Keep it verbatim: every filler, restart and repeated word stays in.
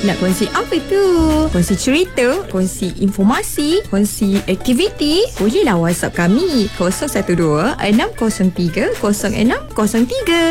Nak kongsi apa tu? Kongsi cerita, kongsi informasi, kongsi aktiviti? Bolehlah WhatsApp kami kosong satu dua enam kosong tiga kosong enam kosong tiga.